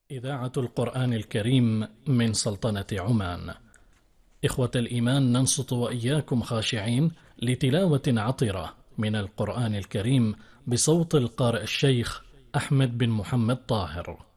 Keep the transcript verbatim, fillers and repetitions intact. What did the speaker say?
إذاعة القرآن الكريم من سلطنة عمان. إخوة الإيمان، ننصت وإياكم خاشعين لتلاوة عطرة من القرآن الكريم بصوت القارئ الشيخ أحمد بن محمد طاهر.